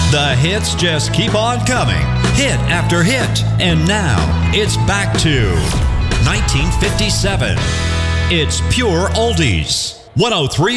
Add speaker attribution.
Speaker 1: The hits just keep on coming, hit after hit. And now, it's back to 1957. It's pure oldies. 103.